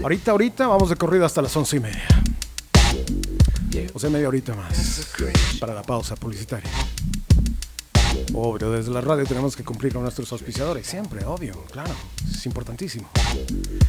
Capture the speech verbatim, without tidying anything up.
Ahorita, ahorita vamos de corrida hasta las once y media. O sea, media horita más para la pausa publicitaria. Obvio, desde la radio tenemos que cumplir con nuestros auspiciadores. Siempre, obvio, claro. Es importantísimo.